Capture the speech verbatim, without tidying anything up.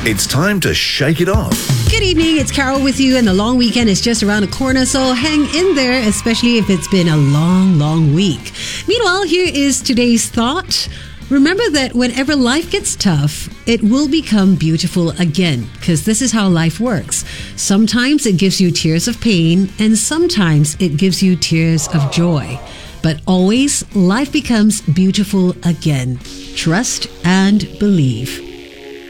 It's time to shake it off. Good evening, it's Carol with you, and the long weekend is just around the corner, so hang in there, especially if it's been a long, long week. Meanwhile, here is today's thought. Remember that whenever life gets tough, it will become beautiful again, because this is how life works. Sometimes it gives you tears of pain, and sometimes it gives you tears of joy. But always, life becomes beautiful again. Trust and believe.